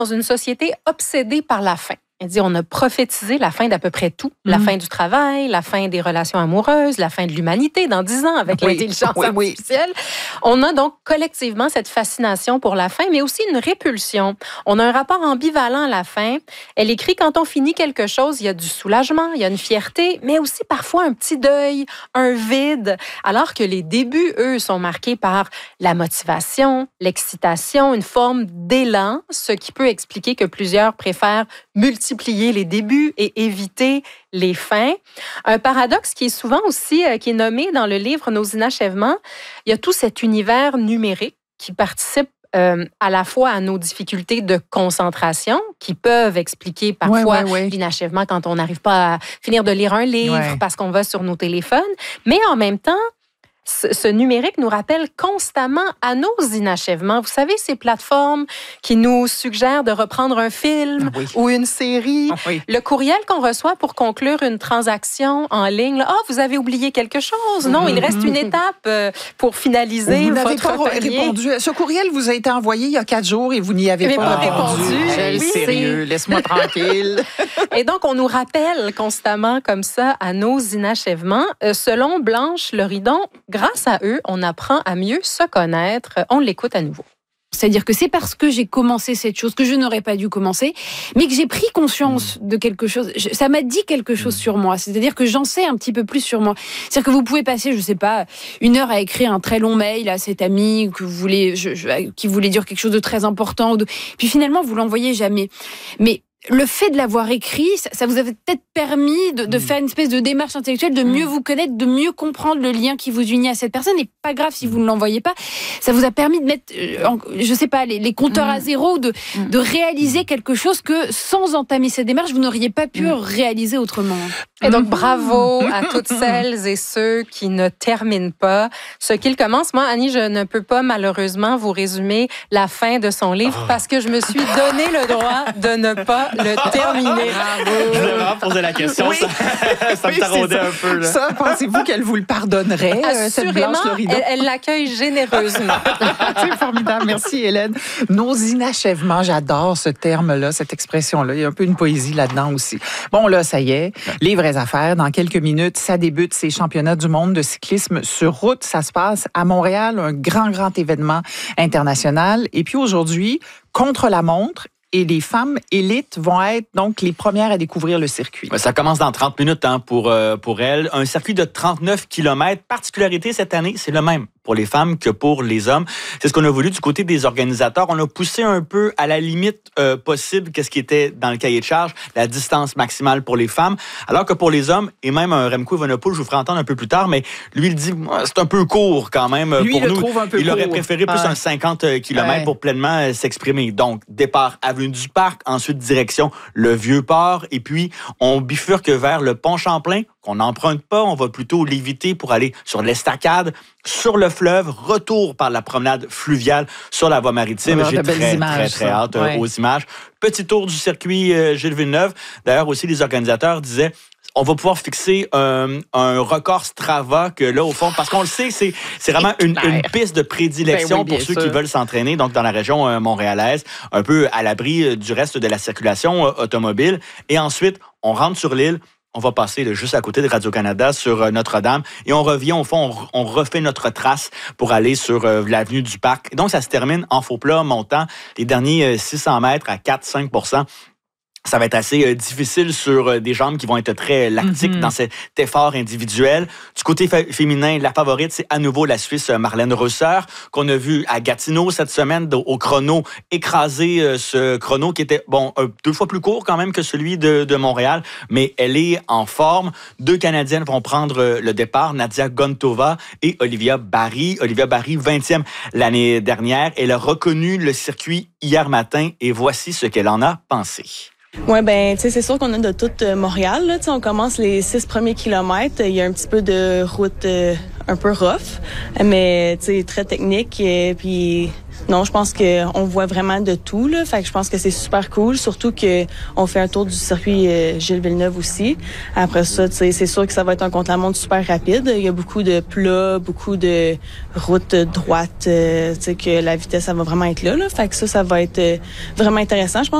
dans une société obsédée par la fin. Elle dit, on a prophétisé la fin d'à peu près tout. La fin du travail, la fin des relations amoureuses, la fin de l'humanité dans 10 ans avec l'intelligence artificielle. On a donc collectivement cette fascination pour la fin, mais aussi une répulsion. On a un rapport ambivalent à la fin. Elle écrit, quand on finit quelque chose, il y a du soulagement, il y a une fierté, mais aussi parfois un petit deuil, un vide. Alors que les débuts, eux, sont marqués par la motivation, l'excitation, une forme d'élan, ce qui peut expliquer que plusieurs préfèrent multiplier les débuts et éviter les fins. Un paradoxe qui est souvent aussi qui est nommé dans le livre Nos inachèvements, il y a tout cet univers numérique qui participe à la fois à nos difficultés de concentration, qui peuvent expliquer parfois l'inachèvement quand on n'arrive pas à finir de lire un livre parce qu'on va sur nos téléphones, mais en même temps, ce numérique nous rappelle constamment à nos inachèvements. Vous savez, ces plateformes qui nous suggèrent de reprendre un film ou une série. Le courriel qu'on reçoit pour conclure une transaction en ligne. Là, vous avez oublié quelque chose. Non, il reste une étape pour finaliser votre pas répondu. Ce courriel vous a été envoyé il y a 4 jours et vous n'y avez pas répondu. Sérieux, laisse-moi tranquille. Et donc, on nous rappelle constamment comme ça à nos inachèvements. Selon Blanche Loridon, grâce à eux, on apprend à mieux se connaître. On l'écoute à nouveau. C'est-à-dire que c'est parce que j'ai commencé cette chose que je n'aurais pas dû commencer, mais que j'ai pris conscience de quelque chose. Ça m'a dit quelque chose sur moi. C'est-à-dire que j'en sais un petit peu plus sur moi. C'est-à-dire que vous pouvez passer, je sais pas, 1 heure à écrire un très long mail à cet ami que vous voulez, qui voulait dire quelque chose de très important. Puis finalement, vous l'envoyez jamais. Mais le fait de l'avoir écrit, ça vous a peut-être permis de faire une espèce de démarche intellectuelle, de mieux vous connaître, de mieux comprendre le lien qui vous unit à cette personne. Et pas grave si vous ne l'envoyez pas. Ça vous a permis de mettre, je sais pas, les compteurs à zéro, de réaliser quelque chose que sans entamer cette démarche, vous n'auriez pas pu réaliser autrement. Et donc, bravo à toutes celles et ceux qui ne terminent pas ce qu'ils commencent. Moi, Annie, je ne peux pas malheureusement vous résumer la fin de son livre parce que je me suis donné le droit de ne pas le terminer. Je voulais vraiment poser la question. Oui. Ça me taraudait un peu. Là. Ça, pensez-vous qu'elle vous le pardonnerait, cette Blanche Loridon? Elle l'accueille généreusement. C'est formidable. Merci, Hélène. Nos inachèvements, j'adore ce terme-là, cette expression-là. Il y a un peu une poésie là-dedans aussi. Bon, là, ça y est, les vraies affaires. Dans quelques minutes, ça débute, ces championnats du monde de cyclisme sur route. Ça se passe à Montréal, un grand événement international. Et puis aujourd'hui, contre-la-montre, et les femmes élites vont être donc les premières à découvrir le circuit. Ça commence dans 30 minutes pour elles. Un circuit de 39 km. Particularité cette année, c'est le même pour les femmes que pour les hommes. C'est ce qu'on a voulu du côté des organisateurs. On a poussé un peu à la limite possible qu'est-ce qui était dans le cahier de charge, la distance maximale pour les femmes, alors que pour les hommes, et même Remco Evenepoel, je vous ferai entendre un peu plus tard, mais lui, il dit, c'est un peu court quand même lui, pour il nous. Le trouve un peu il court. Aurait préféré plus un 50 km pour pleinement s'exprimer. Donc, départ avenue du Parc, ensuite direction le Vieux-Port, et puis on bifurque vers le pont Champlain, qu'on n'emprunte pas, on va plutôt l'éviter pour aller sur l'estacade, sur le fleuve, retour par la promenade fluviale sur la voie maritime. J'ai très hâte aux images. Petit tour du circuit Gilles Villeneuve. D'ailleurs, aussi, les organisateurs disaient, on va pouvoir fixer un record Strava que là, au fond, parce qu'on le sait, c'est vraiment une piste de prédilection pour ceux qui veulent s'entraîner, donc dans la région montréalaise, un peu à l'abri du reste de la circulation automobile. Et ensuite, on rentre sur l'île. On va passer juste à côté de Radio-Canada sur Notre-Dame et on revient, au fond, on refait notre trace pour aller sur l'avenue du Parc. Donc, ça se termine en faux plat montant les derniers 600 mètres à 4-5%. Ça va être assez difficile sur des jambes qui vont être très lactiques dans cet effort individuel. Du côté féminin, la favorite, c'est à nouveau la Suisse Marlène Reusser, qu'on a vu à Gatineau cette semaine au chrono, écraser ce chrono qui était, 2 fois plus court quand même que celui de Montréal, mais elle est en forme. 2 Canadiennes vont prendre le départ, Nadia Gontova et Olivia Barry. Olivia Barry, 20e l'année dernière. Elle a reconnu le circuit hier matin et voici ce qu'elle en a pensé. Ouais, ben, tu sais, c'est sûr qu'on a de tout Montréal, là. Tu sais, on commence les 6 premiers kilomètres. Il y a un petit peu de route un peu rough, mais, tu sais, très technique. Puis, non, je pense qu'on voit vraiment de tout, là. Fait que je pense que c'est super cool. Surtout qu'on fait un tour du circuit Gilles Villeneuve aussi. Après ça, tu sais, c'est sûr que ça va être un contre-la-montre super rapide. Il y a beaucoup de plats, beaucoup de routes droites. Tu sais, que la vitesse, ça va vraiment être là. Fait que ça va être vraiment intéressant. Je pense